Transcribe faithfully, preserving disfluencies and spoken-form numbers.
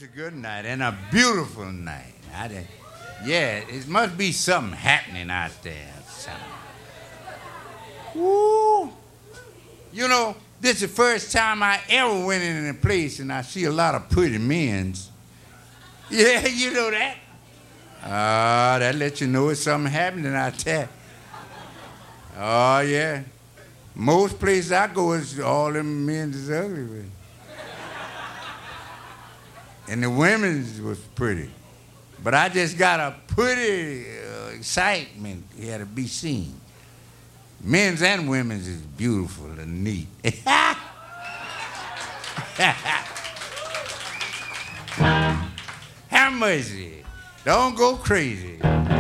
a good night and a beautiful night. I did, yeah, it must be something happening out there. Something. Woo! You know, this is the first time I ever went in a place and I see a lot of pretty men. Yeah, you know that? Ah, uh, that lets you know it's something happening out there. Oh, yeah. Most places I go, is all them men is ugly with. And the women was pretty. But I just got a pretty uh, excitement here to be seen. Men's and women's is beautiful and neat. Have mercy. Don't go crazy.